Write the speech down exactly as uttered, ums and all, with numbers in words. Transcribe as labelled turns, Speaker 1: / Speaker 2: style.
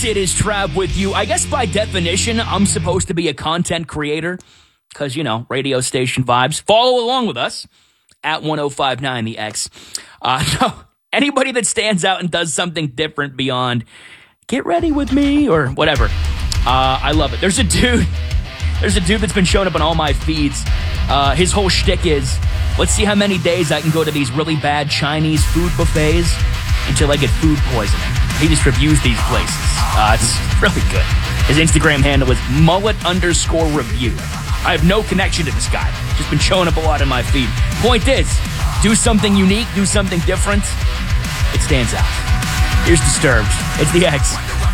Speaker 1: It is Trav with you. I guess by definition, I'm supposed to be a content creator because, you know, radio station vibes. Follow along with us at one oh five nine The X. Uh, no, anybody that stands out and does something different beyond get ready with me or whatever. Uh, I love it. There's a dude. There's a dude that's been showing up on all my feeds. Uh, his whole shtick is, let's see how many days I can go to these really bad Chinese food buffets until I get food poisoning. He just reviews these places. Uh, it's really good. His Instagram handle is mullet underscore review. I have no connection to this guy. Just been showing up a lot in my feed. Point is, do something unique, do something different. It stands out. Here's Disturbed. It's the X.